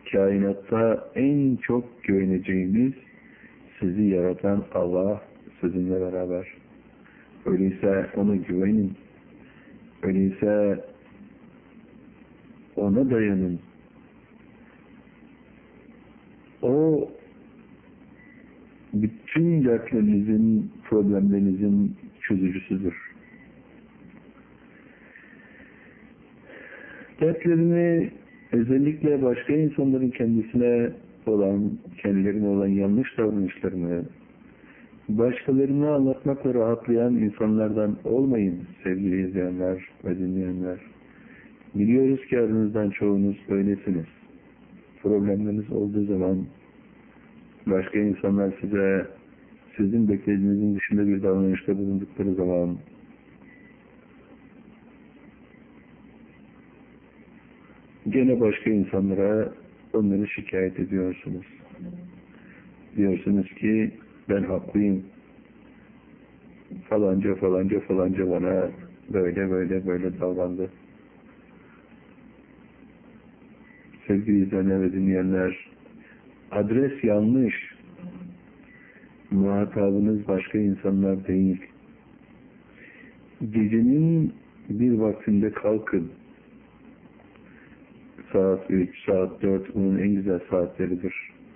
kainatta en çok güveneceğiniz sizi yaratan Allah sizinle beraber. Öyleyse ona güvenin. Öyleyse ona dayanın. O bütün dertlerinizin, problemlerinizin çözücüsüdür. Dertlerini özellikle başka insanların kendilerine olan yanlış davranışlarını başkalarına anlatmakla rahatlayan insanlardan olmayın sevgili izleyenler ve dinleyenler. Biliyoruz ki aranızdan çoğunuz böylesiniz. Problemleriniz olduğu zaman başka insanlar sizin beklediğinizin dışında bir davranışta bulundukları zaman gene başka insanlara onları şikayet ediyorsunuz. Diyorsunuz ki ben haklıyım. Falanca bana böyle davrandı. Sevgili izleyenler ve dinleyenler, adres yanlış. Muhatabınız başka insanlar değil. Gecenin bir vaktinde kalkın. Saat 3, saat 4 onun en güzel saatleridir.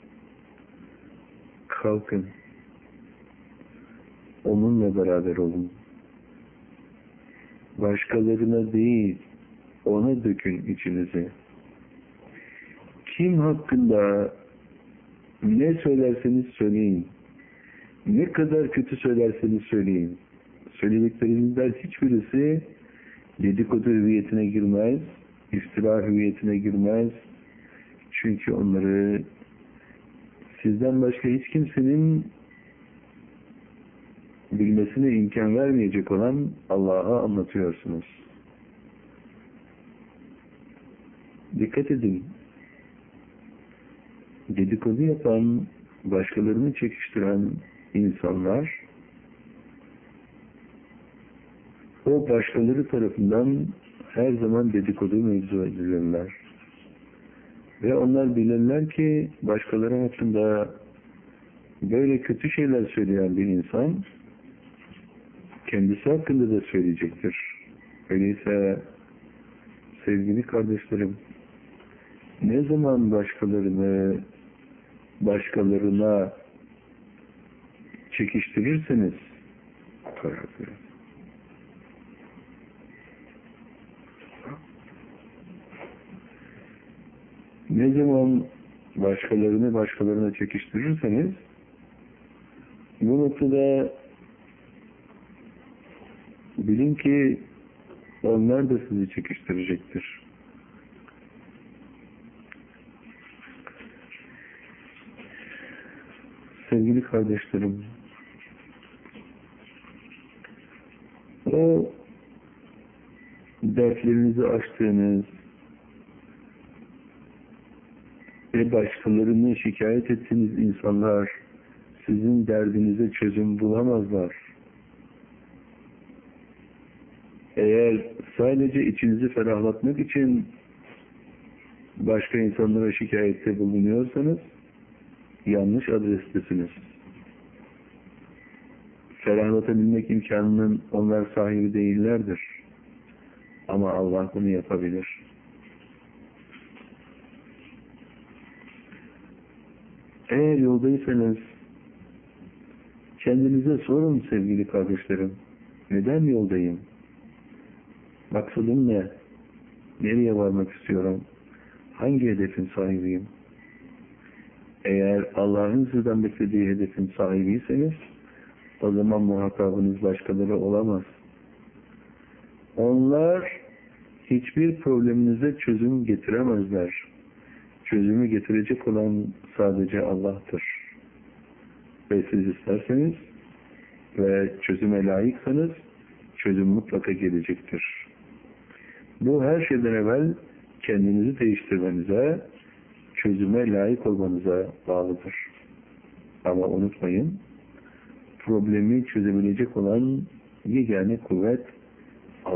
Kalkın. Onunla beraber olun. Başkalarına değil, ona dökün içinizi. Kim hakkında ne söylerseniz söyleyin. Ne kadar kötü söylerseniz söyleyin. Söylediklerinizden hiçbirisi dedikodu hüviyetine girmez, iftira hüviyetine girmez. Çünkü onları sizden başka hiç kimsenin bilmesine imkan vermeyecek olan Allah'a anlatıyorsunuz. Dikkat edin. Dedikodu yapan, başkalarını çekiştiren insanlar o başkaları tarafından her zaman dedikodu mevzu edilirler. Ve onlar bilirler ki başkaları hakkında böyle kötü şeyler söyleyen bir insan kendisi hakkında da söyleyecektir. Öyleyse sevgili kardeşlerim, ne zaman başkalarına çekiştirirseniz ne zaman başkalarına çekiştirirseniz bu noktada bilin ki onlar da sizi çekiştirecektir. Sevgili kardeşlerim, o dertlerinizi açtığınız ve başkalarını şikayet ettiğiniz insanlar sizin derdinize çözüm bulamazlar. Eğer sadece içinizi ferahlatmak için başka insanlara şikayette bulunuyorsanız yanlış adrestesiniz. Ferahlatabilmek imkanının onlar sahibi değillerdir. Ama Allah bunu yapabilir. Eğer yoldaysanız kendinize sorun sevgili kardeşlerim. Neden yoldayım? Maksadım ne? Nereye varmak istiyorum? Hangi hedefin sahibiyim? Eğer Allah'ın sizden beklediği hedefin sahibiyseniz o zaman muhatabınız başkaları olamaz. Onlar hiçbir probleminize çözüm getiremezler. Çözümü getirecek olan sadece Allah'tır. Ve siz isterseniz ve çözüme layıksanız çözüm mutlaka gelecektir. Bu her şeyden evvel kendinizi değiştirmenize, çözüme layık olmanıza bağlıdır. Ama unutmayın, problemi çözebilecek olan yegane kuvvet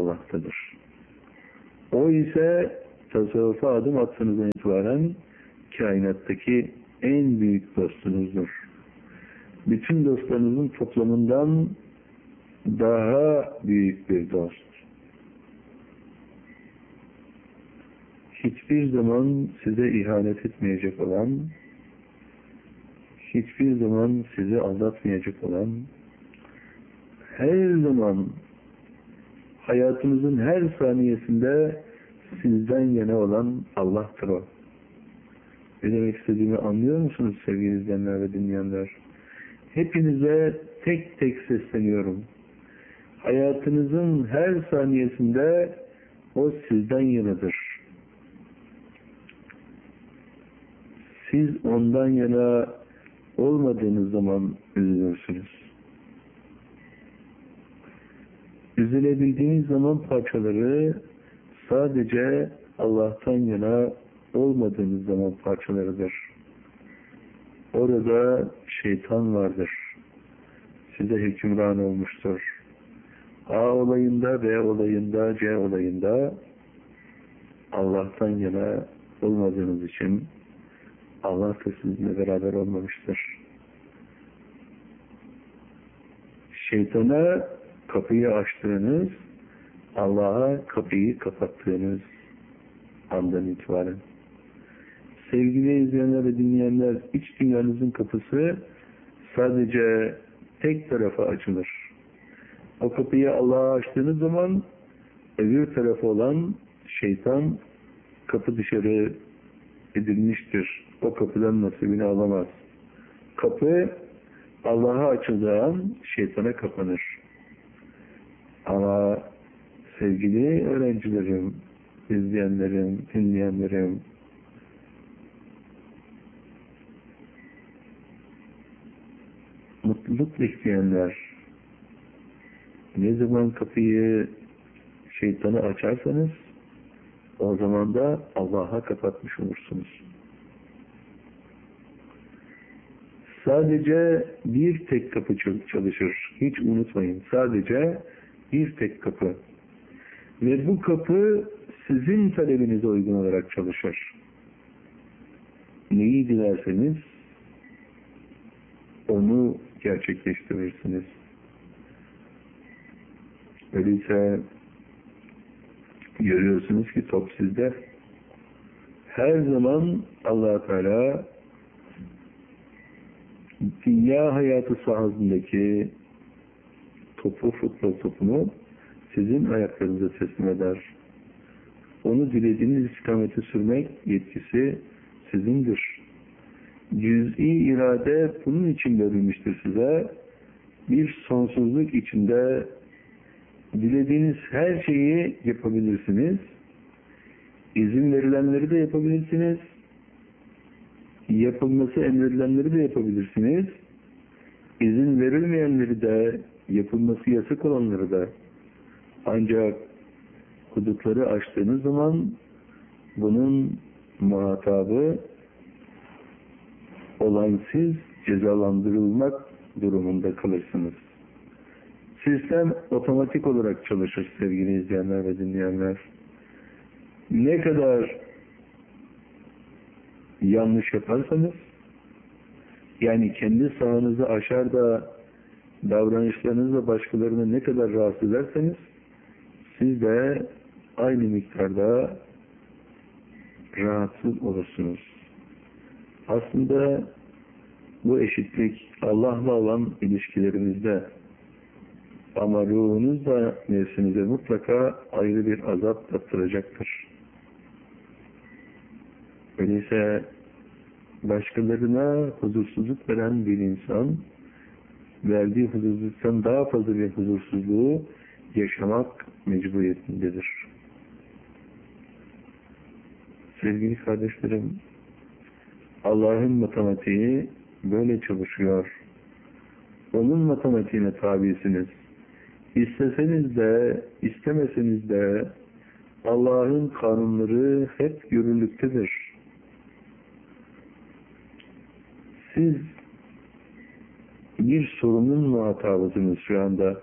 Allah'tadır. O ise tasavvufa adım attığınızdan itibaren kainattaki en büyük dostunuzdur. Bütün dostlarınızın toplamından daha büyük bir dost. Hiçbir zaman size ihanet etmeyecek olan, hiçbir zaman sizi aldatmayacak olan, her zaman hayatınızın her saniyesinde sizden yana olan Allah'tır o. Ne demek istediğimi anlıyor musunuz sevgili izleyenler ve dinleyenler? Hepinize tek tek sesleniyorum. Hayatınızın her saniyesinde o sizden yanadır. Siz ondan yana olmadığınız zaman üzülürsünüz. Üzülebildiğiniz zaman parçaları sadece Allah'tan yana olmadığınız zaman parçalarıdır. Orada şeytan vardır. Size hükümran olmuştur. A olayında, B olayında, C olayında Allah'tan yana olmadığınız için Allah da sizinle beraber olmamıştır. Şeytana kapıyı açtığınız, Allah'a kapıyı kapattığınız andan itibaren. Sevgili izleyenler ve dinleyenler, iç dünyanızın kapısı sadece tek tarafa açılır. O kapıyı Allah'a açtığınız zaman öbür tarafı olan şeytan kapı dışarı edilmiştir. O kapıdan nasibini alamaz. Kapı Allah'a açıldığı an şeytana kapanır. Ama sevgili öğrencilerim, izleyenlerim, dinleyenlerim, mutluluk bekleyenler, ne zaman kapıyı şeytana açarsanız o zaman da Allah'a kapatmış olursunuz. Sadece bir tek kapı çalışır. Hiç unutmayın. Sadece bir tek kapı. Ve bu kapı sizin talebinize uygun olarak çalışır. Neyi dilerseniz onu gerçekleştirirsiniz. Öyleyse görüyorsunuz ki top sizde. Her zaman Allah-u Teala dünya hayatı sahasındaki topu, futbol topunu sizin ayaklarınıza teslim eder. Onu dilediğiniz istikamete sürmek yetkisi sizindir. Cüz'i irade bunun için verilmiştir size. Bir sonsuzluk içinde dilediğiniz her şeyi yapabilirsiniz. İzin verilenleri de yapabilirsiniz. Yapılması emredilenleri de yapabilirsiniz. İzin verilmeyenleri de, yapılması yasak olanları da. Ancak hudutları aştığınız zaman bunun muhatabı olan siz cezalandırılmak durumunda kalırsınız. Sistem otomatik olarak çalışır sevgili izleyenler ve dinleyenler. Ne kadar yanlış yaparsanız, yani kendi sahanızı aşar da davranışlarınızla başkalarını ne kadar rahatsız ederseniz, siz de aynı miktarda rahatsız olursunuz. Aslında bu eşitlik Allah'la olan ilişkilerimizde, ama ruhunuz da nefsinize mutlaka ayrı bir azap tattıracaktır. Öyleyse başkalarına huzursuzluk veren bir insan, verdiği huzursuzluktan daha fazla bir huzursuzluğu yaşamak mecburiyetindedir. Sevgili kardeşlerim, Allah'ın matematiği böyle çalışıyor. Onun matematiğine tabisiniz. İsteseniz de, istemeseniz de Allah'ın kanunları hep yürürlüktedir. Siz bir sorunun muhatabısınız şu anda.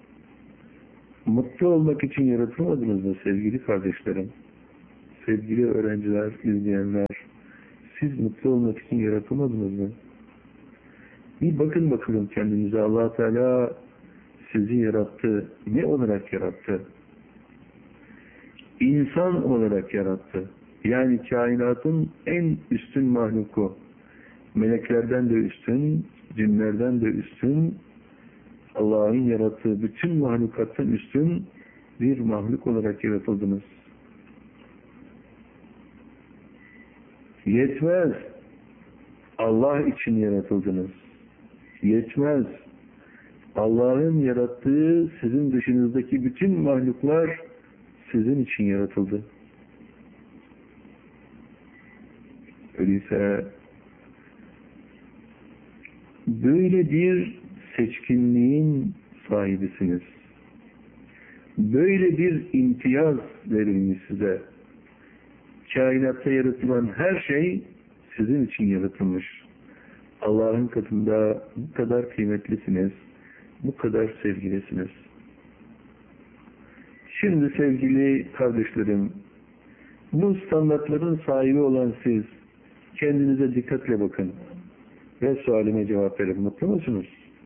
Mutlu olmak için yaratılmadınız mı sevgili kardeşlerim? Sevgili öğrenciler, izleyenler, Siz mutlu olmak için yaratılmadınız mı? Bir bakın bakalım kendinize. Allah Teala sizi yarattı. Ne olarak yarattı? İnsan olarak yarattı. Yani kainatın en üstün mahluku. Meleklerden de üstün, cinlerden de üstün, Allah'ın yarattığı bütün mahlukattan üstün bir mahluk olarak yaratıldınız. Yetmez. Allah için yaratıldınız. Yetmez. Allah'ın yarattığı sizin dışınızdaki bütün mahluklar sizin için yaratıldı. Öyleyse böyle bir seçkinliğin sahibisiniz. Böyle bir imtiyaz verilmiş size. Kainatta yaratılan her şey sizin için yaratılmış. Allah'ın katında bu kadar kıymetlisiniz, bu kadar sevgilisiniz. Şimdi sevgili kardeşlerim, bu standartların sahibi olan siz, kendinize dikkatle bakın ve sualime cevap verin. Mutlu musunuz?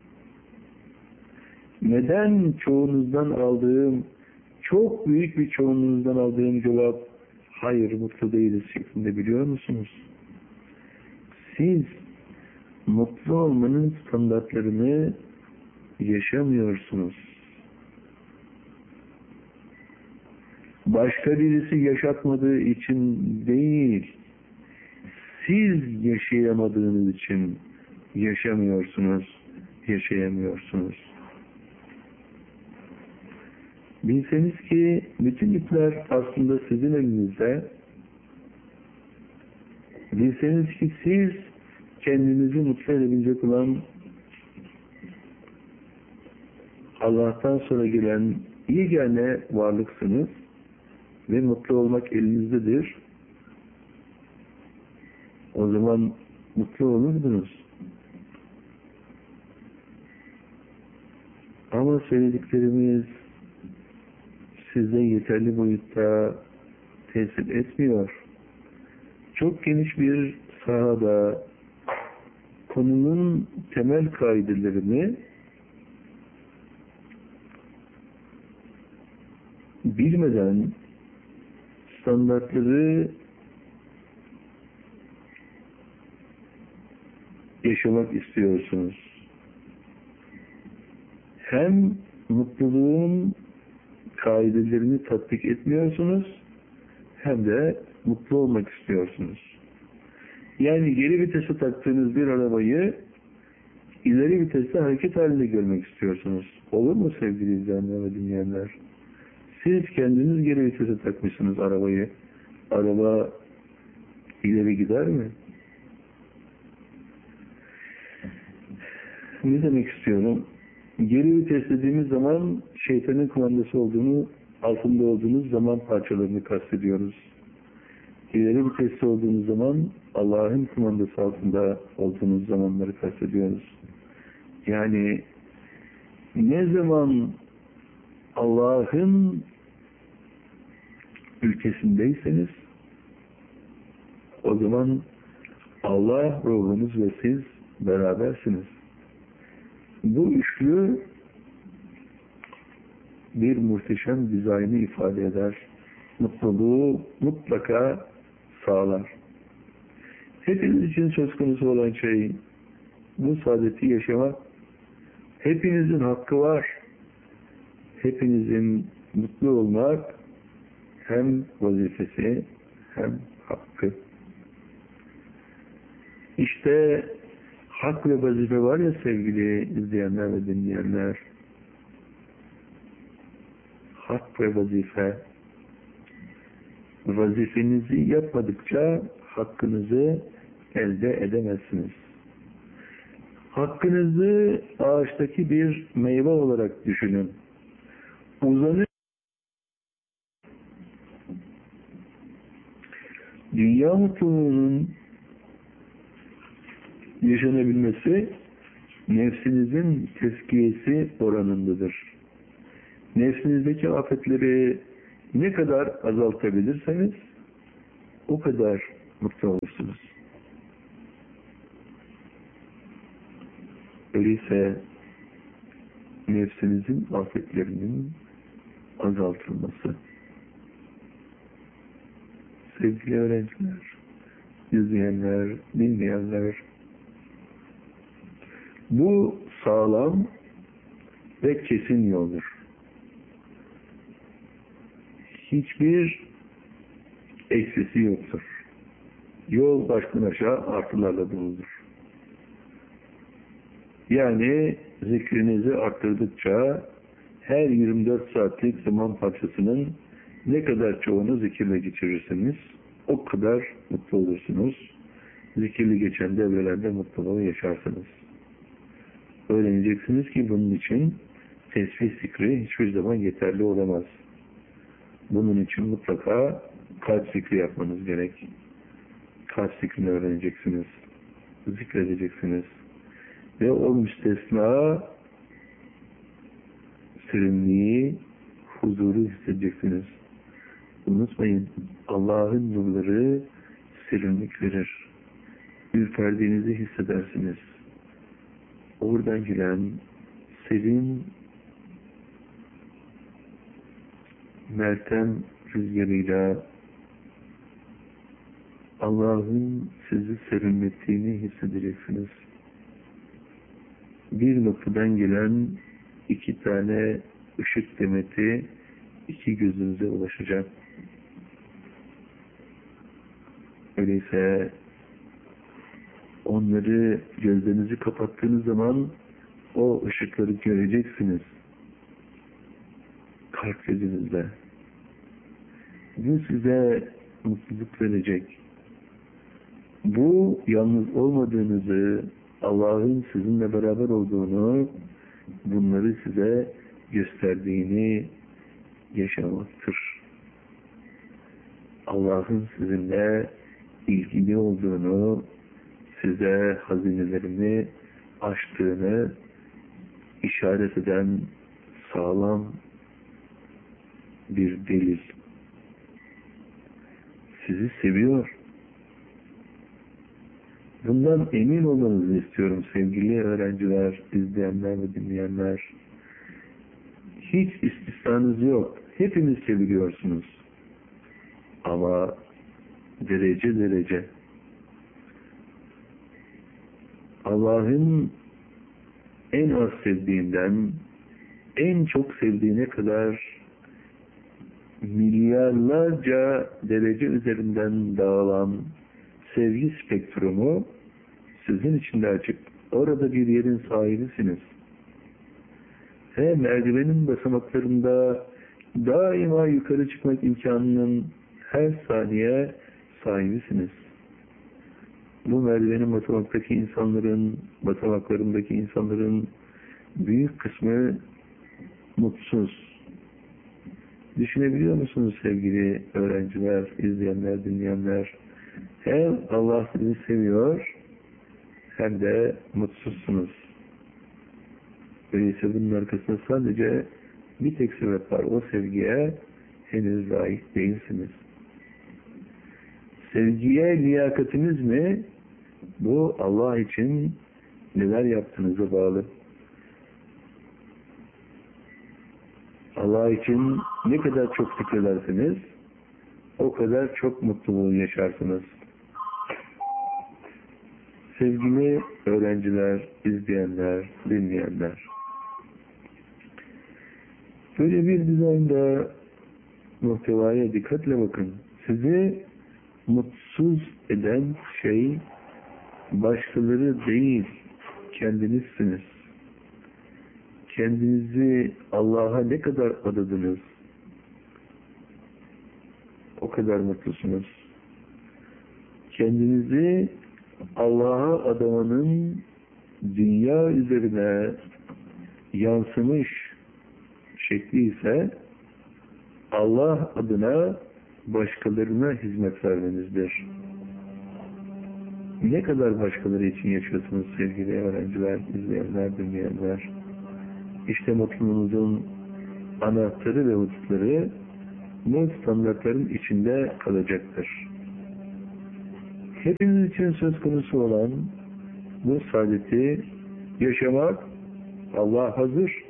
Neden çoğunuzdan aldığım, çok büyük bir çoğunluğunuzdan aldığım cevap, hayır mutlu değiliz şeklinde biliyor musunuz? Siz mutlu olmanın standartlarını yaşamıyorsunuz. Başka birisi yaşatmadığı için değil, siz yaşayamadığınız için yaşamıyorsunuz, yaşayamıyorsunuz. Bilseniz ki bütün ipler aslında sizin elinizde. Bilseniz ki siz kendinizi mutlu edebilecek olan Allah'tan sonra gelen yegane varlıksınız ve mutlu olmak elinizdedir. O zaman mutlu olurdunuz. Ama söylediklerimiz size yeterli boyutta tesir etmiyor. Çok geniş bir sahada konunun temel kaidelerini bilmeden standartları yaşamak istiyorsunuz. Hem mutluluğun kaidelerini tatbik etmiyorsunuz, hem de mutlu olmak istiyorsunuz. Yani geri vitese taktığınız bir arabayı ileri viteste hareket halinde görmek istiyorsunuz. Olur mu sevgili izleyenler ve dinleyenler? Siz kendiniz geri vitese takmışsınız arabayı. Araba ileri gider mi? Ne demek istiyorum? Geri vites dediğimiz zaman şeytanın kumandası olduğunu, altında olduğunuz zaman parçalarını kastediyoruz. İleri viteste olduğunuz zaman Allah'ın kumandası altında olduğunuz zamanları kastediyoruz. Yani ne zaman Allah'ın ülkesindeyseniz o zaman Allah, ruhunuz ve siz berabersiniz. Bu üçlü bir muhteşem dizaynı ifade eder. Mutluluğu mutlaka sağlar. Hepiniz için söz konusu olan şey bu saadeti yaşamak. Hepinizin hakkı var. Hepinizin mutlu olmak hem vazifesi hem hakkı. İşte hak ve vazife var ya sevgili izleyenler ve dinleyenler. Hak ve vazife. Vazifenizi yapmadıkça hakkınızı elde edemezsiniz. Hakkınızı ağaçtaki bir meyve olarak düşünün. Uzanır. Dünya mutluluğunun yaşanabilmesi nefsinizin tezkiyesi oranındadır. Nefsinizdeki afetleri ne kadar azaltabilirseniz o kadar mutlu olursunuz. Öyleyse nefsinizin afetlerinin azaltılması. Sevgili öğrenciler, izleyenler, dinleyenler, bu sağlam ve kesin yoldur. Hiçbir eksisi yoktur. Yol baştan aşağı artılarla doludur. Yani zikrinizi arttırdıkça her 24 saatlik zaman parçasının ne kadar çoğunu zikirle geçirirseniz o kadar mutlu olursunuz. Zikirli geçen devrelerde mutluluğu yaşarsınız. Öğreneceksiniz ki bunun için tesbih zikri hiçbir zaman yeterli olamaz. Bunun için mutlaka kalp zikri yapmanız gerek. Kalp zikrini öğreneceksiniz. Zikredeceksiniz. Ve o müstesna serinliği, huzuru hissedeceksiniz. Unutmayın, Allah'ın nurları serinlik verir. Ürperdiğinizi hissedersiniz. Oradan gelen serin meltem rüzgarıyla Allah'ın sizi serinlettiğini hissedeceksiniz. Bir noktadan gelen 2 tane ışık demeti 2 gözünüze ulaşacak. Öyleyse onları, gözlerinizi kapattığınız zaman o ışıkları göreceksiniz. Kalp gözünüzle. Bu size mutluluk verecek. Bu yalnız olmadığınızı, Allah'ın sizinle beraber olduğunu, bunları size gösterdiğini yaşamaktır. Allah'ın sizinle ilgili olduğunu, size hazinelerini açtığını işaret eden sağlam bir delil. Sizi seviyor. Bundan emin olmanızı istiyorum sevgili öğrenciler, izleyenler ve dinleyenler. Hiç istisnanız yok. Hepiniz seviliyorsunuz. Ama derece derece. Allah'ın en az sevdiğinden en çok sevdiğine kadar milyarlarca derece üzerinden dağılan sevgi spektrumu sizin için de açık. Orada bir yerin sahibisiniz. Ve merdivenin basamaklarında daima yukarı çıkmak imkanının her saniye sahibisiniz. Bu merdivenin basamaklarındaki insanların büyük kısmı mutsuz. Düşünebiliyor musunuz sevgili öğrenciler, izleyenler, dinleyenler? Hem Allah sizi seviyor, hem de mutsuzsunuz. Öyleyse bunun arkasında sadece bir tek sebep var. O sevgiye henüz layık değilsiniz. Sevgiye liyakatiniz mi? Bu Allah için neler yaptığınıza bağlı. Allah için ne kadar çok zikrederseniz o kadar çok mutluluğu yaşarsınız. Sevgili öğrenciler, izleyenler, dinleyenler. Böyle bir dizaynda muhtevaya dikkatle bakın. Sizi mutsuz eden şey başkaları değil, kendinizsiniz. Kendinizi Allah'a ne kadar adadınız, o kadar mutlusunuz. Kendinizi Allah'a adamanın dünya üzerine yansımış şekli ise Allah adına başkalarına hizmet vermenizdir. Ne kadar başkaları için yaşıyorsunuz sevgili öğrenciler, izleyenler, dinleyenler? İşte mutluluğunuzun anahtarı ve hususları bu standartların içinde kalacaktır. Hepiniz için söz konusu olan bu saadeti yaşamak, Allah hazır.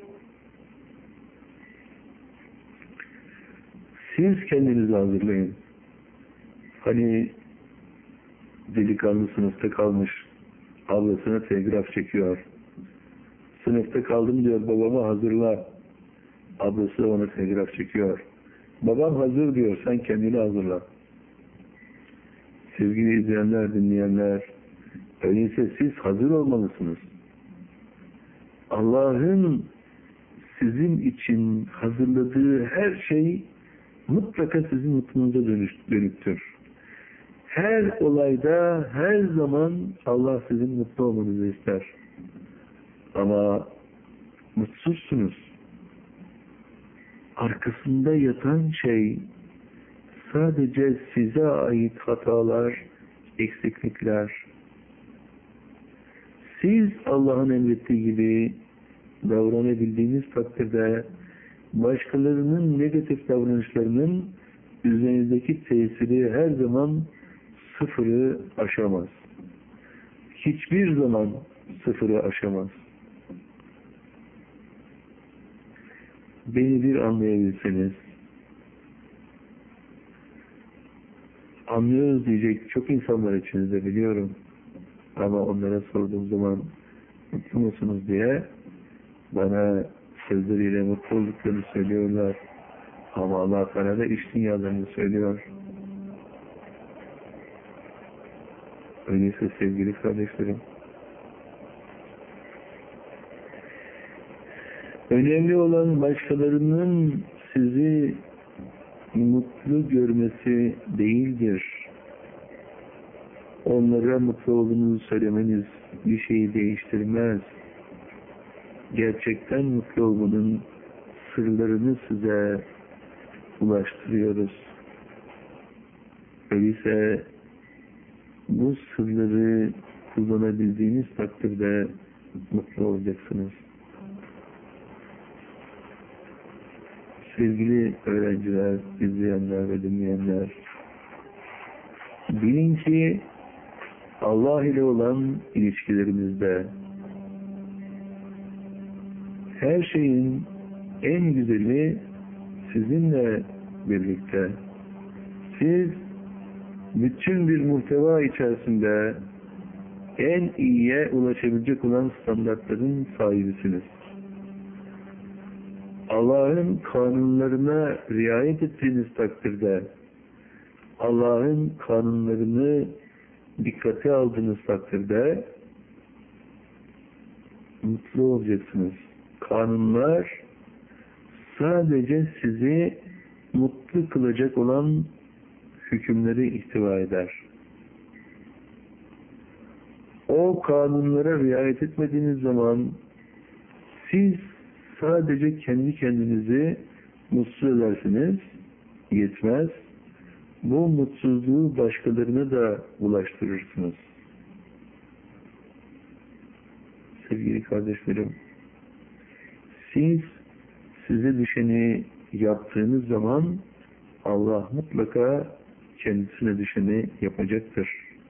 Siz kendinizi hazırlayın. Hani delikanlı sınıfta kalmış, ablasına telgraf çekiyor. Sınıfta kaldım diyor, babama hazırla. Ablası da ona telgraf çekiyor. Babam hazır diyor, sen kendini hazırla. Sevgili izleyenler, dinleyenler, öyleyse siz hazır olmalısınız. Allah'ın sizin için hazırladığı her şey mutlaka sizin mutluluğunuza dönüktür. Her olayda, her zaman Allah sizin mutlu olmanızı ister. Ama mutsuzsunuz. Arkasında yatan şey sadece size ait hatalar, eksiklikler. Siz Allah'ın emrettiği gibi davranabildiğiniz takdirde başkalarının negatif davranışlarının üzerinizdeki tesiri her zaman sıfırı aşamaz. Hiçbir zaman sıfırı aşamaz. Beni bir anlayabilseniz, anlıyoruz diyecek çok insan var içinizde, biliyorum. Ama onlara sorduğum zaman mutlu musunuz diye bana sözleriyle mutlu olduklarını söylüyorlar. Ama Allah Teala da iç dünyalarını söylüyor. Öyleyse sevgili kardeşlerim, önemli olan başkalarının sizi mutlu görmesi değildir. Onlara mutlu olduğunuzu söylemeniz bir şeyi değiştirmez. Gerçekten mutlu olmanın sırlarını size ulaştırıyoruz. Öyleyse bu sırları kullanabildiğiniz takdirde mutlu olacaksınız. Sevgili öğrenciler, izleyenler ve dinleyenler, bilin ki Allah ile olan ilişkilerimizde her şeyin en güzeli sizinle birlikte. Siz bütün bir muhteva içerisinde en iyiye ulaşabilecek olan standartların sahibisiniz. Allah'ın kanunlarına riayet ettiğiniz takdirde, Allah'ın kanunlarını dikkate aldığınız takdirde mutlu olacaksınız. Kanunlar sadece sizi mutlu kılacak olan hükümleri ihtiva eder. O kanunlara riayet etmediğiniz zaman siz sadece kendi kendinizi mutsuz edersiniz, yetmez. Bu mutsuzluğu başkalarına da ulaştırırsınız. Sevgili kardeşlerim, siz size düşeni yaptığınız zaman Allah mutlaka kendisine düşeni yapacaktır.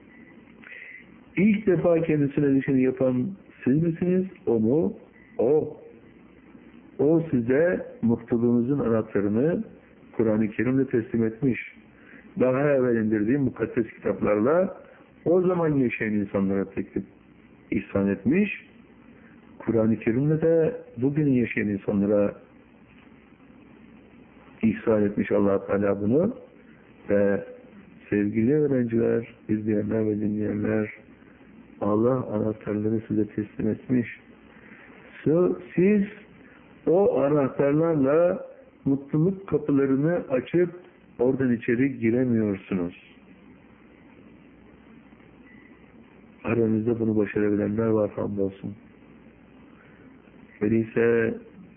İlk defa kendisine düşeni yapan siz misiniz, o mu? O. O size mutluluğunuzun anahtarını Kur'an-ı Kerim'le teslim etmiş. Daha evvel indirdiğim mukaddes kitaplarla o zaman yaşayan insanlara teklif ihsan etmiş. Kur'an-ı Kerim'le de bugün yaşayan insanlara ihsan etmiş Allah Teala bunu. Ve sevgili öğrenciler, izleyenler ve dinleyenler, Allah anahtarları size teslim etmiş. Siz o anahtarlarla mutluluk kapılarını açıp oradan içeri giremiyorsunuz. Aranızda bunu başarabilenler var, hamdolsun. Öyleyse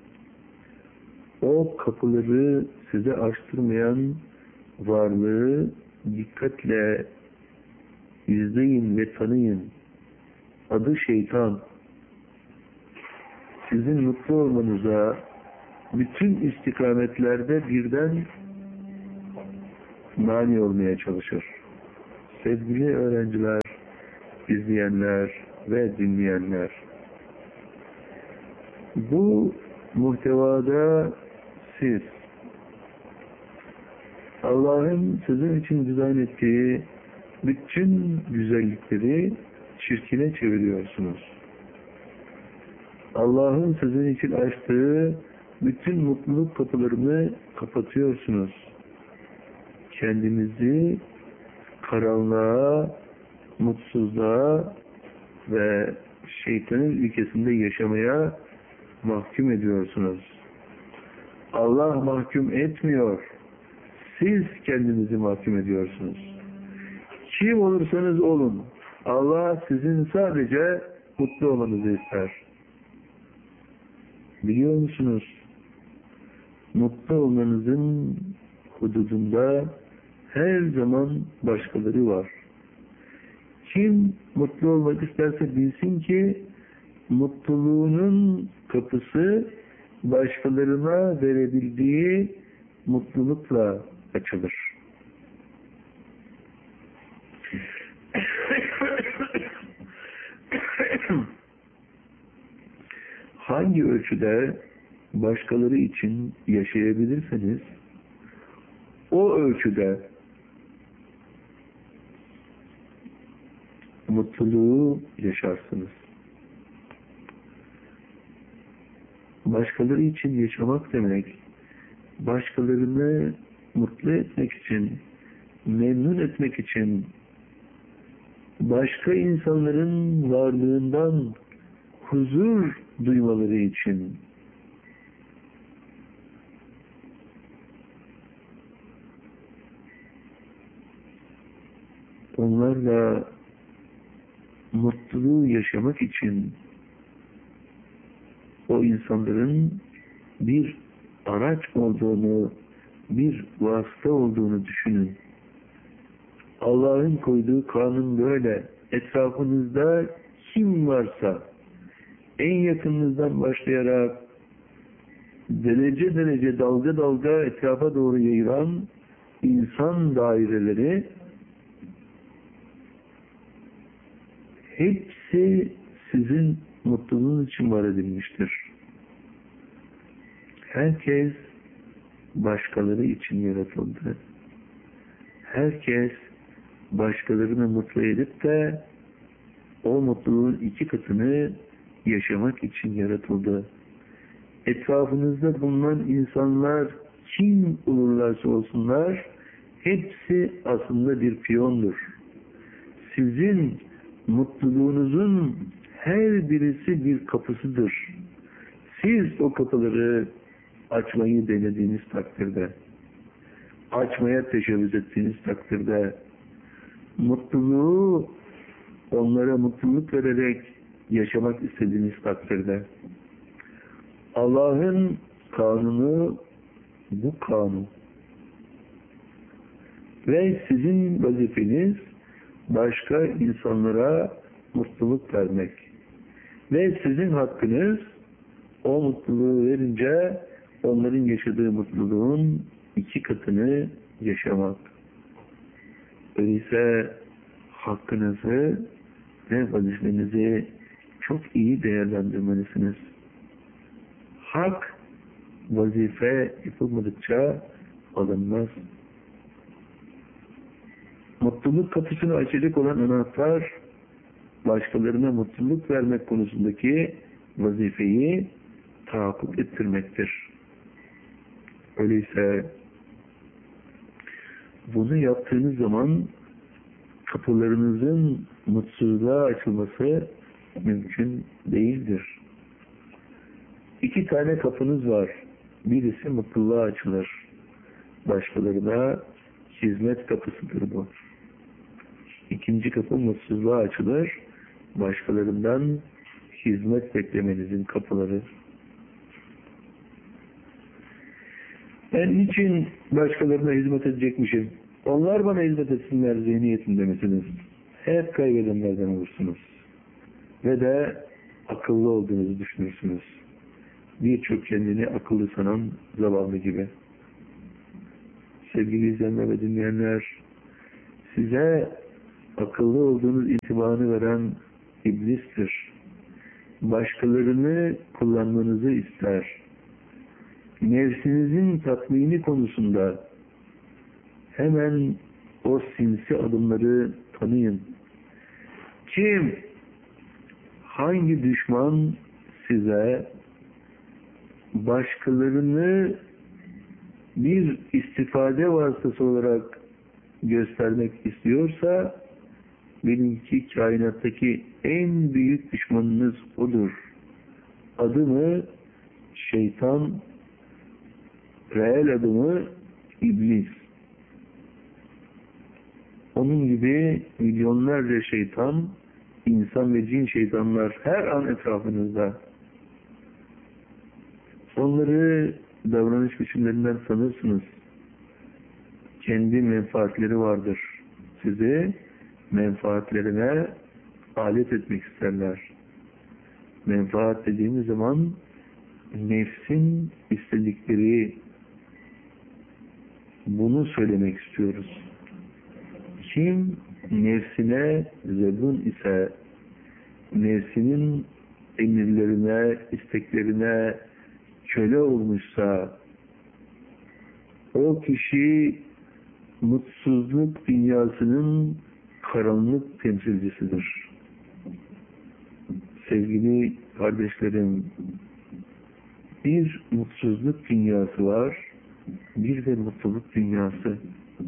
o kapıları size açtırmayan varlığı dikkatle izleyin ve tanıyın. Adı şeytan. Sizin mutlu olmanıza bütün istikametlerde birden mani olmaya çalışır. Sevgili öğrenciler, izleyenler ve dinleyenler, Bu muhtevada siz Allah'ın sizin için dizayn ettiği bütün güzellikleri çirkine çeviriyorsunuz. Allah'ın sizin için açtığı bütün mutluluk kapılarını kapatıyorsunuz. Kendinizi karanlığa, mutsuzluğa ve şeytanın ülkesinde yaşamaya mahkum ediyorsunuz. Allah mahkum etmiyor. Siz kendinizi mahkum ediyorsunuz. Kim olursanız olun, Allah sizin sadece mutlu olmanızı ister. Biliyor musunuz? Mutlu olmanızın hududunda her zaman başkaları var. Kim mutlu olmak isterse bilsin ki mutluluğunun kapısı başkalarına verebildiği mutlulukla açılır. Hangi ölçüde başkaları için yaşayabilirseniz o ölçüde mutluluğu yaşarsınız. Başkaları için yaşamak demek, başkalarını mutlu etmek için, memnun etmek için, başka insanların varlığından huzur duymaları için, onlarla mutluluğu yaşamak için o insanların bir araç olduğunu, bir vasıta olduğunu düşünün. Allah'ın koyduğu kanun böyle. Etrafınızda kim varsa en yakınınızdan başlayarak derece derece dalga dalga etrafa doğru yayılan insan daireleri hepsi sizin mutluluğunuz için var edilmiştir. Herkes başkaları için yaratıldı. Herkes başkalarını mutlu edip de o mutluluğun 2 katını yaşamak için yaratıldı. Etrafınızda bulunan insanlar kim olurlarsa olsunlar hepsi aslında bir piyondur. Sizin mutluluğunuzun her birisi bir kapısıdır. Siz o kapıları açmayı denediğiniz takdirde, açmaya teşebbüs ettiğiniz takdirde, mutluluğu onlara mutluluk vererek yaşamak istediğiniz takdirde, Allah'ın kanunu bu kanun. Ve sizin vazifeniz başka insanlara mutluluk vermek. Ve sizin hakkınız o mutluluğu verince onların yaşadığı mutluluğun 2 katını yaşamak. Öyleyse hakkınızı ve vazifenizi çok iyi değerlendirmelisiniz. Hak, vazife yapılmadıkça alınmaz. Mutluluk kapısını açacak olan anahtar, başkalarına mutluluk vermek konusundaki vazifeyi tahakkuk ettirmektir. Öyleyse bunu yaptığınız zaman kapılarınızın mutsuzluğa açılması mümkün değildir. 2 tane kapınız var. Birisi mutluluğa açılır. Başkalarına hizmet kapısıdır bu. 2. kapı mutsuzluğa açılır. Başkalarından hizmet beklemenizin kapıları. Ben niçin başkalarına hizmet edecekmişim? Onlar bana hizmet etsinler zihniyetinde misiniz? Hep kaybedenlerden olursunuz. Ve de akıllı olduğunuzu düşünürsünüz. Birçok kendini akıllı sanan zavallı gibi. Sevgili izleyenler ve dinleyenler, size akıllı olduğunuz intibanı veren iblistir. başkalarını kullanmanızı ister. Nefsinizin tatmini konusunda hemen o sinsi adımları tanıyın. Kim, hangi düşman size başkalarını bir istifade vasıtası olarak göstermek istiyorsa, benimki kainattaki en büyük düşmanınız odur. Adımı şeytan, reel adımı iblis. Onun gibi milyonlarca şeytan, insan ve cin şeytanlar her an etrafınızda. Onları davranış biçimlerinden sanırsınız. Kendi menfaatleri vardır. Sizi menfaatlerine alet etmek isterler. Menfaat dediğimiz zaman nefsin istedikleri, bunu söylemek istiyoruz. Kim nefsine zebun ise, nefsinin emirlerine, isteklerine köle olmuşsa, o kişi mutsuzluk dünyasının karanlık temsilcisidir. Sevgili kardeşlerim, bir mutsuzluk dünyası var, bir de mutluluk dünyası.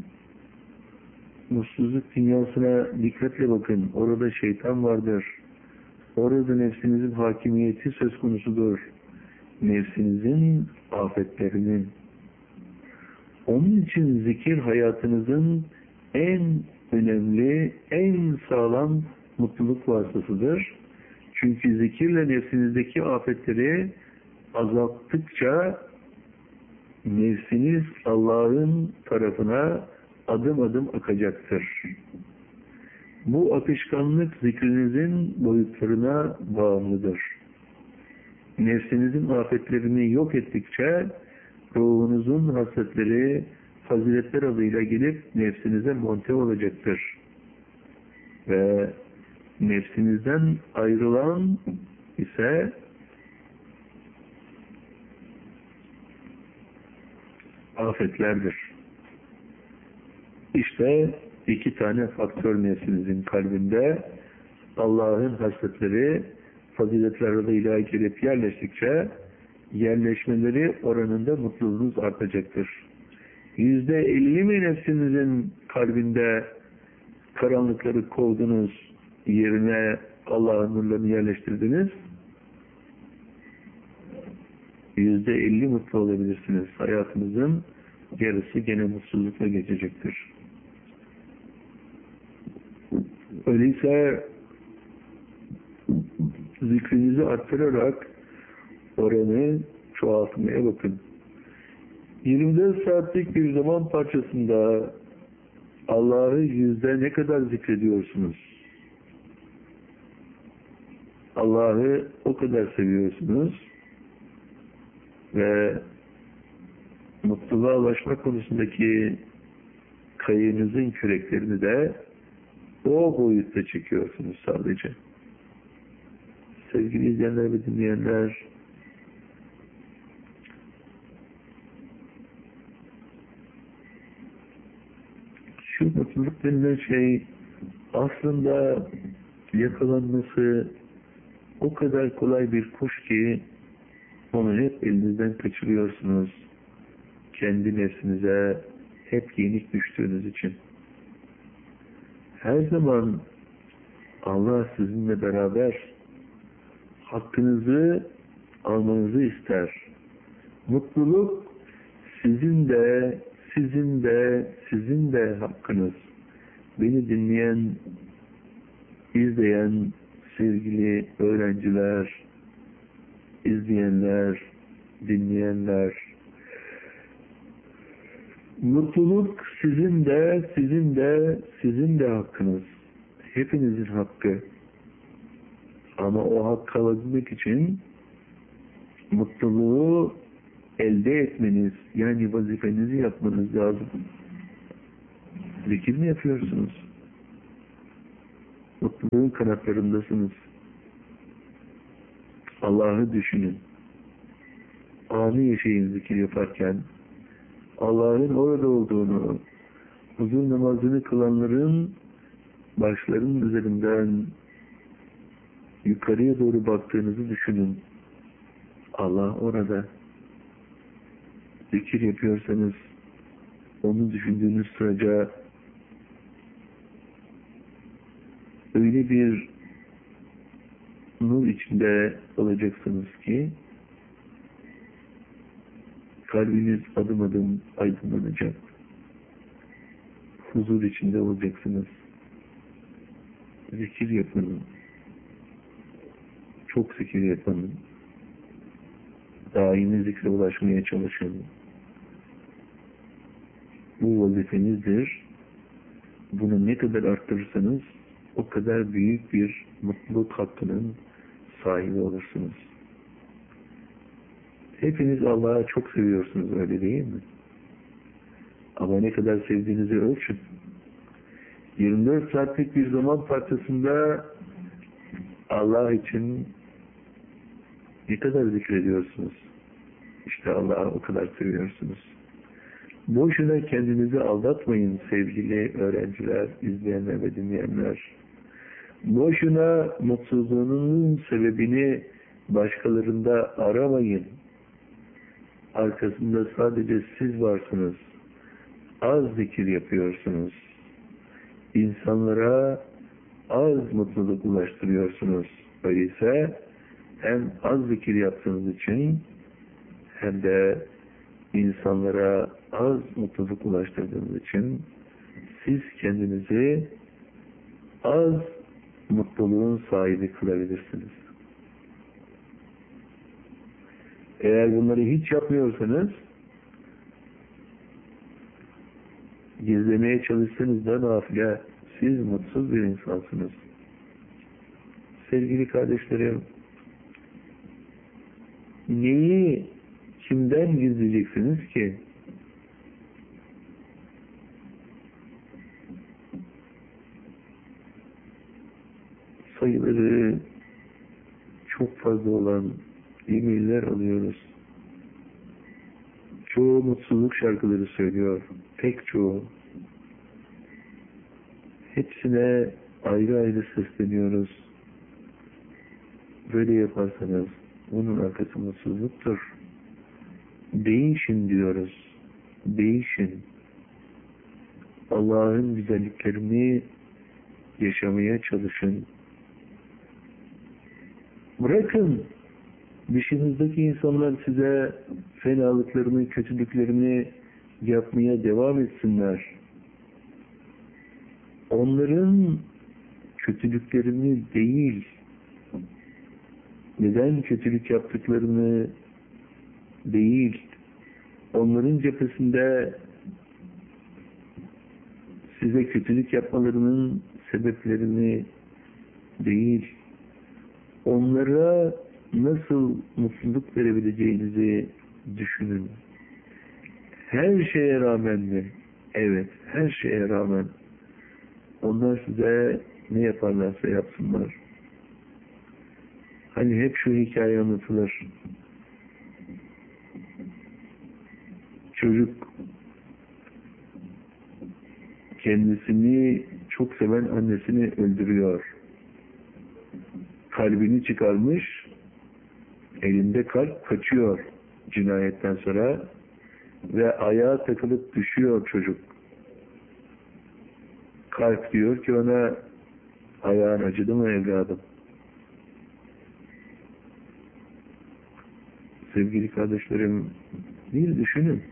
Mutsuzluk dünyasına dikkatle bakın. Orada şeytan vardır. Orada nefsinizin hakimiyeti söz konusudur. Nefsinizin afetlerinin. Onun için zikir hayatınızın en önemli, en sağlam mutluluk vasıtasıdır. Çünkü zikirle nefsinizdeki afetleri azalttıkça nefsiniz Allah'ın tarafına adım adım akacaktır. Bu akışkanlık zikrinizin boyutlarına bağımlıdır. Nefsinizin afetlerini yok ettikçe ruhunuzun hasletleri faziletler adıyla gelip nefsinize monte olacaktır. Ve nefsinizden ayrılan ise afetlerdir. İşte iki tane faktör nefsinizin kalbinde. Allah'ın hasletleri faziletler adıyla gelip yerleştikçe yerleşmeleri oranında mutluluğunuz artacaktır. %50 mi nefsinizin kalbinde karanlıkları kovdunuz, yerine Allah'ın nurlarını yerleştirdiniz? %50 mutlu olabilirsiniz. Hayatınızın yarısı gene mutsuzlukla geçecektir. Öyleyse zikrinizi arttırarak oranı çoğaltmaya bakın. 24 saatlik bir zaman parçasında Allah'ı yüzde ne kadar zikrediyorsunuz? Allah'ı o kadar seviyorsunuz ve mutluluğa ulaşma konusundaki kayığınızın küreklerini de o boyutta çekiyorsunuz sadece. Sevgili izleyenler ve dinleyenler, şu mutluluk denilen şey aslında yakalanması o kadar kolay bir kuş ki onu hep elinizden kaçırıyorsunuz. Kendi nefsinize hep yenik düştüğünüz için. Her zaman Allah sizinle beraber hakkınızı almanızı ister. Mutluluk sizin de, sizin de, sizin de hakkınız. Beni dinleyen, izleyen sevgili öğrenciler, izleyenler, dinleyenler, mutluluk sizin de, sizin de, sizin de hakkınız. Hepinizin hakkı. Ama o hakkı alabilmek için mutluluğu elde etmeniz, yani vazifenizi yapmanız lazım. Zikir mi yapıyorsunuz? Mutluluğun kanatlarındasınız. Allah'ı düşünün. Anı yaşayın zikir yaparken. Allah'ın orada olduğunu, huzur namazını kılanların başlarının üzerinden yukarıya doğru baktığınızı düşünün. Allah orada. Zikir yapıyorsanız onu düşündüğünüz sürece öyle bir nur içinde olacaksınız ki kalbiniz adım adım aydınlanacak. Huzur içinde olacaksınız. Zikir yapın. Çok zikir yapın. Daimi zikre ulaşmaya çalışın. Bu vazifenizdir. Bunu ne kadar arttırırsanız o kadar büyük bir mutluluk hakkının sahibi olursunuz. Hepiniz Allah'ı çok seviyorsunuz, öyle değil mi? Ama ne kadar sevdiğinizi ölçün. 24 saatlik bir zaman parçasında Allah için ne kadar zikrediyorsunuz? İşte Allah'ı o kadar seviyorsunuz. Boşuna kendinizi aldatmayın sevgili öğrenciler, izleyenler ve dinleyenler. Boşuna mutsuzluğunun sebebini başkalarında aramayın. Arkasında sadece siz varsınız. Az zikir yapıyorsunuz. İnsanlara az mutluluk ulaştırıyorsunuz. Öyleyse hem az zikir yaptığınız için hem de insanlara az mutluluk ulaştırdığınız için siz kendinizi az mutluluğun sahibi kılabilirsiniz. Eğer bunları hiç yapmıyorsanız, gizlemeye çalışsanız da nafile, siz mutsuz bir insansınız. Sevgili kardeşlerim, neyi kimden gizleyeceksiniz ki? Sayıları çok fazla olan e-mailler alıyoruz. Çoğu mutsuzluk şarkıları söylüyor. Pek çoğu. Hepsine ayrı ayrı sesleniyoruz. Böyle yaparsanız bunun arkası mutsuzluktur. Değişin diyoruz. Değişin. Allah'ın güzelliklerini yaşamaya çalışın. Bırakın dışınızdaki insanlar size fenalıklarını, kötülüklerini yapmaya devam etsinler. Onların kötülüklerini değil, neden kötülük yaptıklarını değil, onların cephesinde size kötülük yapmalarının sebeplerini değil, onlara nasıl mutluluk verebileceğinizi düşünün. Her şeye rağmen mi? Evet, her şeye rağmen. Onlar size ne yaparlarsa yapsınlar. Hani hep şu hikaye anlatılır. Çocuk kendisini çok seven annesini öldürüyor. Kalbini çıkarmış, elinde kalp kaçıyor cinayetten sonra ve ayağa takılıp düşüyor çocuk. Kalp diyor ki ona, ayağın acıdı mı evladım? Sevgili kardeşlerim, bir düşünün.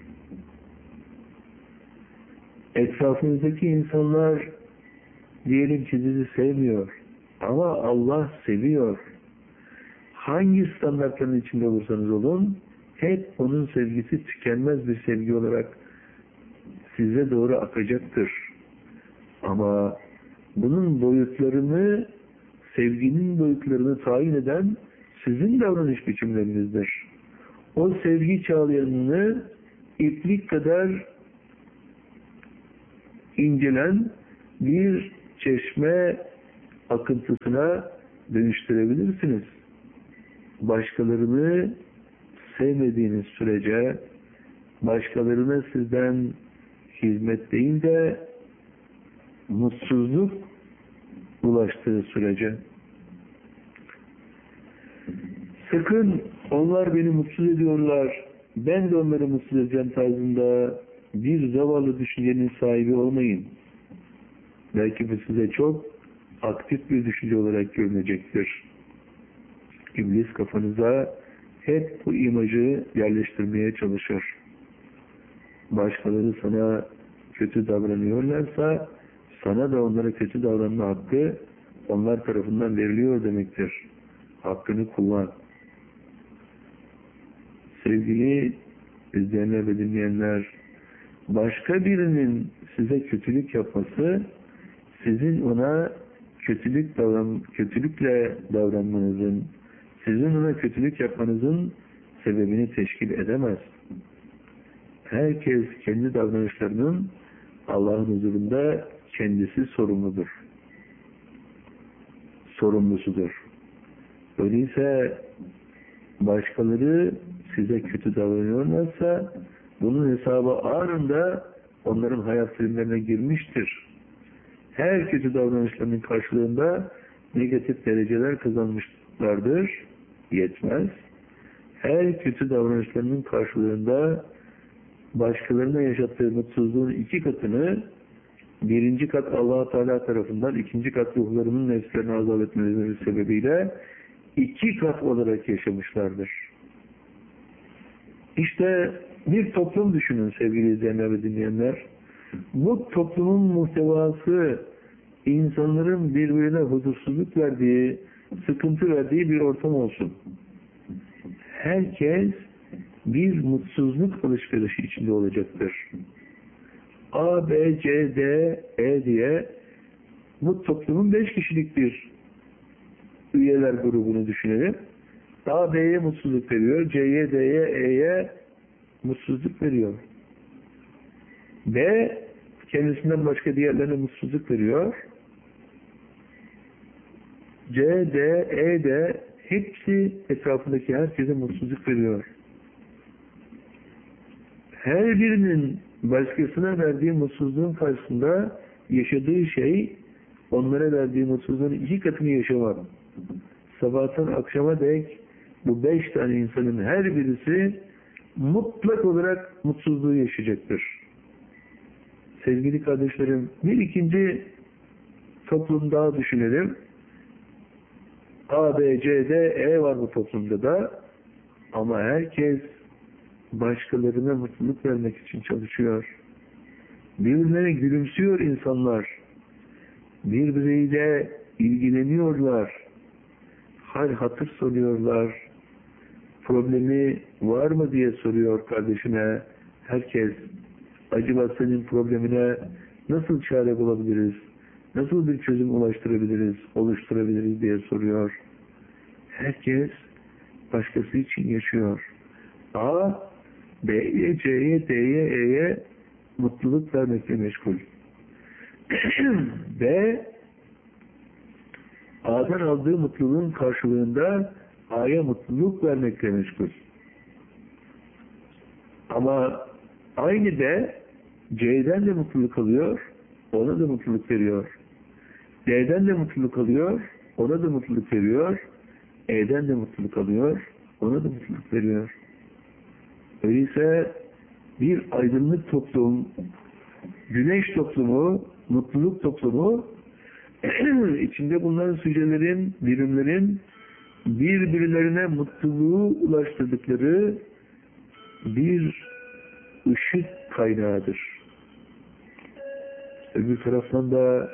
Etrafınızdaki insanlar diyelim ki sizi sevmiyor ama Allah seviyor. Hangi standartların içinde olursanız olun, hep onun sevgisi tükenmez bir sevgi olarak size doğru akacaktır. Ama bunun boyutlarını, sevginin boyutlarını tayin eden sizin davranış biçimlerinizdir. O sevgi çağlayanını iplik kadar incelen bir çeşme akıntısına dönüştürebilirsiniz. başkalarını sevmediğiniz sürece, başkalarına sizden hizmet değil de mutsuzluk ulaştığı sürece, sakın onlar beni mutsuz ediyorlar, ben de onları mutsuz edeceğim tarzında bir zavallı düşüncenin sahibi olmayın. Belki bu size çok aktif bir düşünce olarak görünecektir. İblis kafanıza hep bu imajı yerleştirmeye çalışır. Başkaları sana kötü davranıyorlarsa, sana da onlara kötü davranma hakkı onlar tarafından veriliyor demektir. Hakkını kullan. Sevgili izleyenler ve dinleyenler, başka birinin size kötülük yapması, sizin ona kötülükle davranmanızın, sizin ona kötülük yapmanızın sebebini teşkil edemez. Herkes kendi davranışlarının Allah'ın huzurunda kendisi sorumlusudur. Öyleyse başkaları size kötü davranıyorlarsa bunun hesabı anında onların hayat filmlerine girmiştir. Her kötü davranışlarının karşılığında negatif dereceler kazanmışlardır. Yetmez. Her kötü davranışlarının karşılığında başkalarına yaşattığı mutsuzluğun 2 katını, 1. kat Allah-u Teala tarafından, 2. kat ruhlarının nefslerini azap etmeleri sebebiyle 2 kat olarak yaşamışlardır. İşte bir toplum düşünün sevgili izleyenler ve dinleyenler. Bu toplumun muhtevası insanların birbirine huzursuzluk verdiği, sıkıntı verdiği bir ortam olsun. Herkes bir mutsuzluk alışverişi içinde olacaktır. A, B, C, D, E diye bu toplumun 5 kişilik bir üyeler grubunu düşünelim. A, B'ye mutsuzluk veriyor, C'ye, D'ye, E'ye mutsuzluk veriyor. B, kendisinden başka diğerlerine mutsuzluk veriyor. C, D, E de hepsi etrafındaki herkese mutsuzluk veriyor. Her birinin başkasına verdiği mutsuzluğun karşısında yaşadığı şey, onlara verdiği mutsuzluğun 2 katını yaşamak. Sabahtan akşama dek bu 5 tane insanın her birisi mutlak olarak mutsuzluğu yaşayacaktır. Sevgili kardeşlerim, bir ikinci toplum daha düşünelim. A, B, C, D, E var bu toplumda da, ama herkes başkalarına mutluluk vermek için çalışıyor. Birbirlerine gülümsüyor insanlar. Birbiriyle ilgileniyorlar. Hal hatır soruyorlar. Problemi var mı diye soruyor kardeşine. Herkes acaba senin problemine nasıl çare bulabiliriz? Nasıl bir çözüm oluşturabiliriz diye soruyor. Herkes başkası için yaşıyor. A, B'ye, C'ye, D'ye, E'ye mutluluk vermekle meşgul. B, A'dan aldığı mutluluğun karşılığında A'ya mutluluk vermekle meşgul. Ama aynı B, C'den de mutluluk alıyor, ona da mutluluk veriyor. D'den de mutluluk alıyor, ona da mutluluk veriyor. E'den de mutluluk alıyor, ona da mutluluk veriyor. Öyleyse bir aydınlık toplum, güneş toplumu, mutluluk toplumu, içinde bulunan sücrelerin, birimlerin birbirlerine mutluluğu ulaştırdıkları bir ışık kaynağıdır. Öbür taraftan da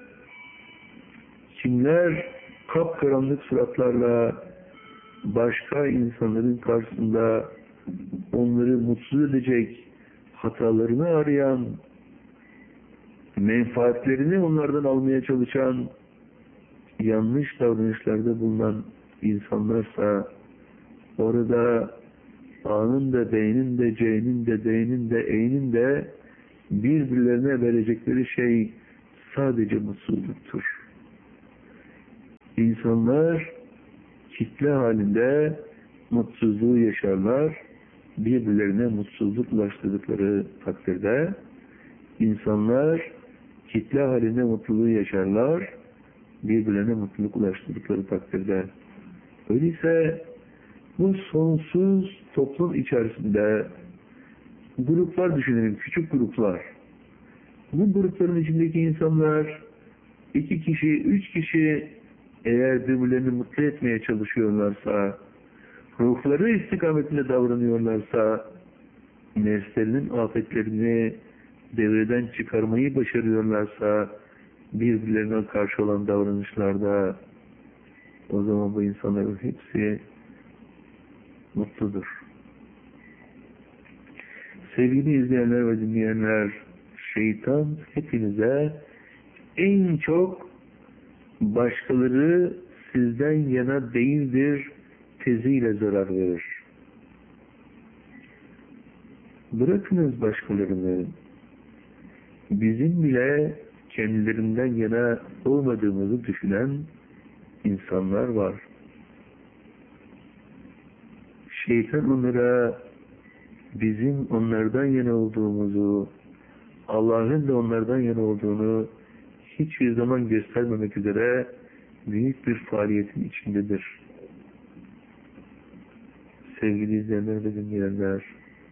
kimler kapkaranlık suratlarla başka insanların karşısında onları mutsuz edecek, hatalarını arayan, menfaatlerini onlardan almaya çalışan, yanlış davranışlarda bulunan insanlarsa, orada A'nın da, B'nin de, C'nin de, D'nin de, E'nin de birbirlerine verecekleri şey sadece mutsuzluktur. İnsanlar kitle halinde mutsuzluğu yaşarlar. Birbirlerine mutsuzluk ulaştırdıkları takdirde insanlar kitle halinde mutluluğu yaşarlar. Birbirlerine mutluluk ulaştırdıkları takdirde. Öyleyse bu sonsuz toplum içerisinde gruplar düşünelim, küçük gruplar. Bu grupların içindeki insanlar 2 kişi, 3 kişi eğer birbirlerini mutlu etmeye çalışıyorlarsa, ruhları istikametinde davranıyorlarsa, nefslerinin afetlerini devreden çıkarmayı başarıyorlarsa, birbirlerine karşı olan davranışlarda, o zaman bu insanların hepsi mutludur. Sevgili izleyenler ve dinleyenler, şeytan hepinize en çok başkaları sizden yana değildir teziyle zarar verir. Bırakınız başkalarını, bizim bile kendilerinden yana olmadığımızı düşünen insanlar var. Şeytan onlara bizim onlardan yana olduğumuzu, Allah'ın da onlardan yana olduğunu hiçbir zaman göstermemek üzere büyük bir faaliyetin içindedir. Sevgili izleyenler ve dinleyenler,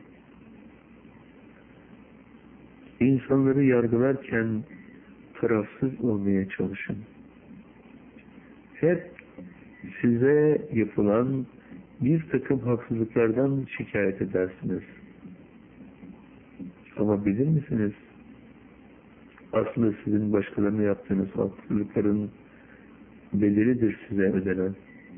insanları yargılarken tarafsız olmaya çalışın. Hep size yapılan bir takım haksızlıklardan şikayet edersiniz. Ama bilir misiniz? Aslında sizin başkalarına yaptığınız haksızlıkların bedelidir size ödenen.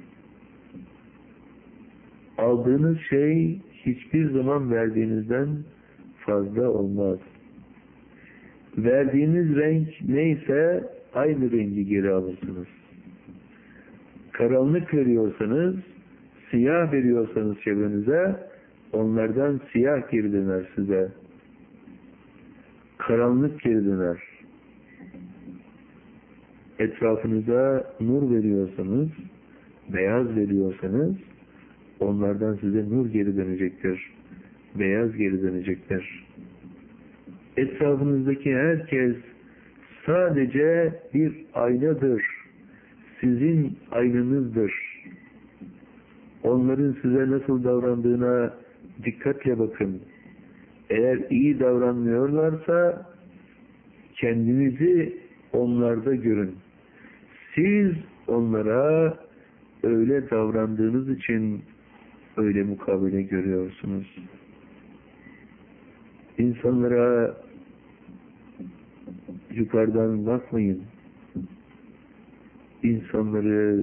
Aldığınız şey hiçbir zaman verdiğinizden fazla olmaz. Verdiğiniz renk neyse aynı rengi geri alırsınız. Karanlık veriyorsanız, siyah veriyorsanız çevrenize, onlardan siyah geri döner size. Karanlık geri döner. Etrafınıza nur veriyorsanız, beyaz veriyorsanız, onlardan size nur geri dönecektir. Beyaz geri dönecektir. Etrafınızdaki herkes sadece bir aynadır. Sizin aynanızdır. Onların size nasıl davrandığına dikkatle bakın. Eğer iyi davranmıyorlarsa kendinizi onlarda görün. Siz onlara öyle davrandığınız için öyle mukabele görüyorsunuz. İnsanlara yukarıdan bakmayın. İnsanları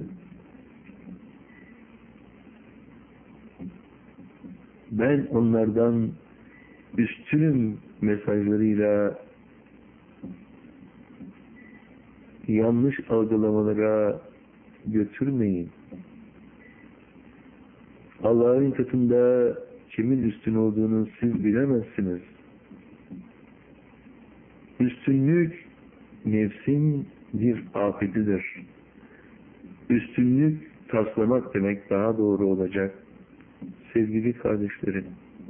ben onlardan üstünüm mesajlarıyla yanlış algılamalara götürmeyin. Allah'ın katında kimin üstün olduğunu siz bilemezsiniz. Üstünlük nefsin bir afetidir. Üstünlük taslamak demek daha doğru olacak. Sevgili kardeşlerim,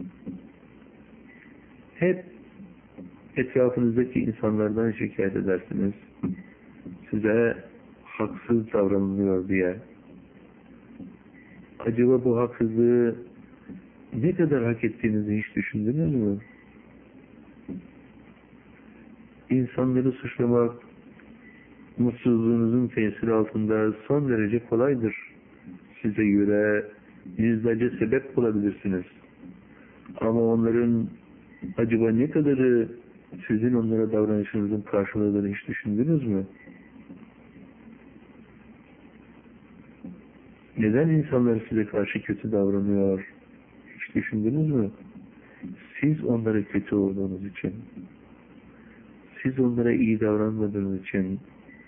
hep etrafınızdaki insanlardan şikayet edersiniz. Size haksız davranılıyor diye. Acaba bu haksızlığı ne kadar hak ettiğinizi hiç düşündünüz mü? İnsanları suçlamak, mutsuzluğunuzun tesiri altında son derece kolaydır. Size göre yüzlerce sebep bulabilirsiniz. Ama onların acaba ne kadarı sizin onlara davranışınızın karşılığını hiç düşündünüz mü? Neden insanlar size karşı kötü davranıyor? Hiç düşündünüz mü? Siz onlara kötü olduğunuz için, siz onlara iyi davranmadığınız için,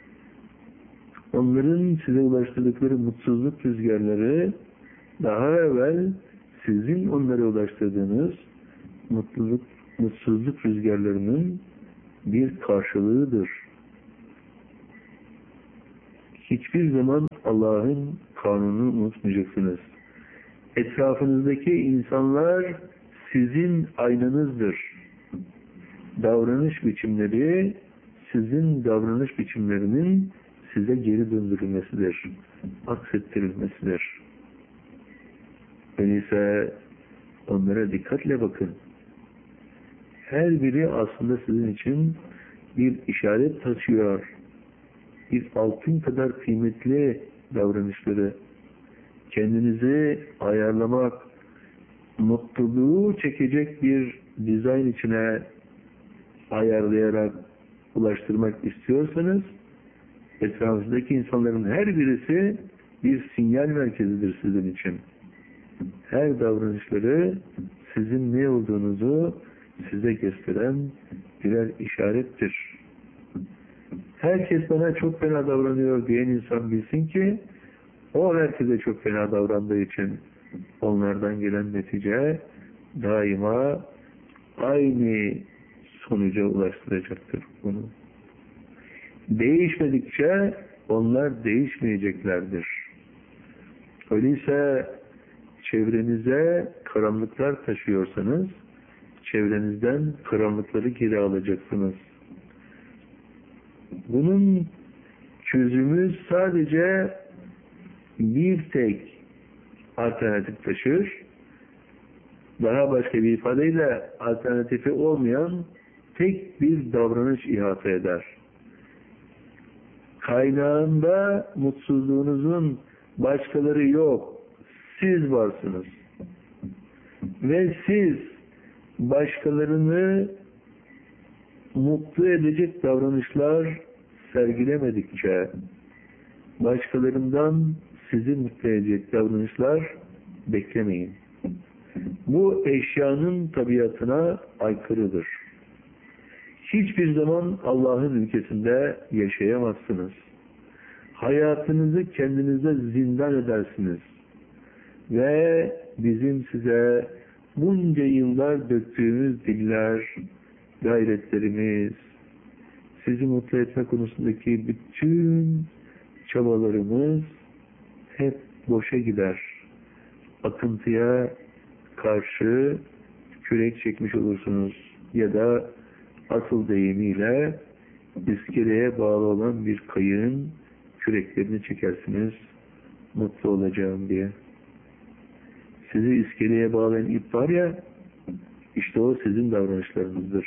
onların size ulaştırdıkları mutsuzluk rüzgarları daha evvel sizin onlara ulaştırdığınız mutsuzluk rüzgarlarının bir karşılığıdır. hiçbir zaman Allah'ın kanununu unutmayacaksınız. Etrafınızdaki insanlar sizin aynanızdır. Davranış biçimleri sizin davranış biçimlerinin size geri döndürülmesidir. Aksettirilmesidir. Öyleyse onlara dikkatle bakın. Her biri aslında sizin için bir işaret taşıyor. Bir altın kadar kıymetli davranışları. Kendinizi ayarlamak, mutluluğu çekecek bir dizayn içine ayarlayarak ulaştırmak istiyorsanız, etrafınızdaki insanların her birisi bir sinyal merkezidir sizin için. Her davranışları sizin ne olduğunuzu size gösteren birer işarettir. Herkes bana çok fena davranıyor diyen insan bilsin ki, o herkese çok fena davrandığı için onlardan gelen netice daima aynı sonuca ulaştıracaktır bunu. Değişmedikçe onlar değişmeyeceklerdir. Öyleyse çevrenize karanlıklar taşıyorsanız, çevrenizden karanlıkları geri alacaksınız. Bunun çözümü sadece bir tek alternatif taşır. Daha başka bir ifadeyle alternatifi olmayan tek bir davranış ihata eder. Kaynağında mutsuzluğunuzun başkaları yok. Siz varsınız. Ve siz başkalarını mutlu edecek davranışlar sergilemedikçe, başkalarından sizi mutlu edecek davranışlar beklemeyin. Bu eşyanın tabiatına aykırıdır. Hiçbir zaman Allah'ın ülkesinde yaşayamazsınız. Hayatınızı kendinize zindan edersiniz. Ve bizim size bunca yıllar döktüğümüz diller, gayretlerimiz, sizi mutlu etme konusundaki bütün çabalarımız hep boşa gider. Akıntıya karşı kürek çekmiş olursunuz ya da asıl deyimiyle iskeleye bağlı olan bir kayığın küreklerini çekersiniz mutlu olacağım diye. Sizi iskeleye bağlayan ip var ya, işte o sizin davranışlarınızdır.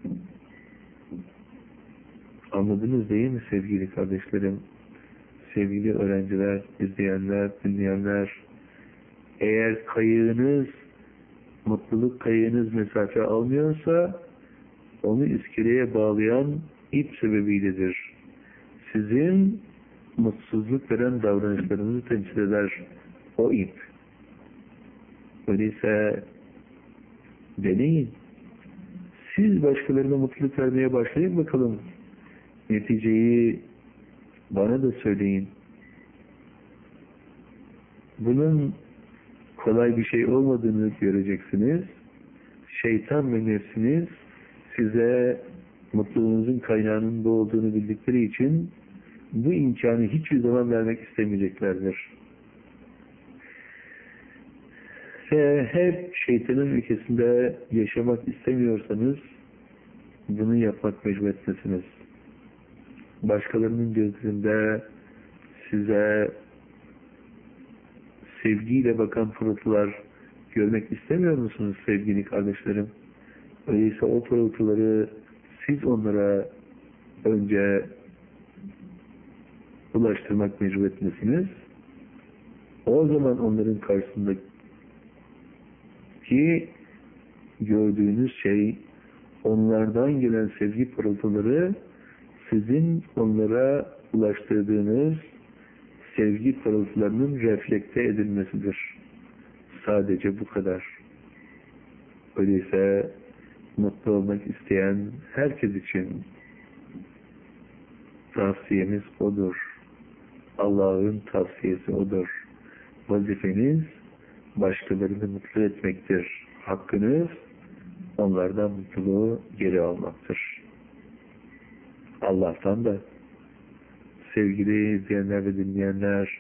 Anladınız değil mi sevgili kardeşlerim, sevgili öğrenciler, izleyenler, dinleyenler? Eğer kayığınız, mutluluk kayığınız mesafe almıyorsa, onu iskeleye bağlayan ip sebebiyledir. Sizin mutsuzluk veren davranışlarınızı temsil eder o ip. Öyleyse deneyin. Siz başkalarına mutluluk vermeye başlayın bakalım. Neticeyi bana da söyleyin. Bunun kolay bir şey olmadığını göreceksiniz. Şeytan ve nefsiniz size mutluluğunuzun kaynağının bu olduğunu bildikleri için bu imkanı hiçbir zaman vermek istemeyeceklerdir. Ve hep şeytanın ülkesinde yaşamak istemiyorsanız bunu yapmak mecburiyetlisiniz. Başkalarının gözlerinde size sevgiyle bakan pırıltılar görmek istemiyor musunuz sevgili kardeşlerim? Öyleyse o pırıltıları siz onlara önce ulaştırmak mecburiyetlisiniz. O zaman onların karşısındaki gördüğünüz şey, onlardan gelen sevgi pırıltıları sizin onlara ulaştırdığınız sevgi pırıltılarının reflekte edilmesidir. Sadece bu kadar. Öyleyse mutlu olmak isteyen herkes için tavsiyemiz odur. Allah'ın tavsiyesi odur. Vazifeniz başkalarını mutlu etmektir. Hakkınız onlardan mutluluğu geri almaktır. Allah'tan da sevgili izleyenler ve dinleyenler,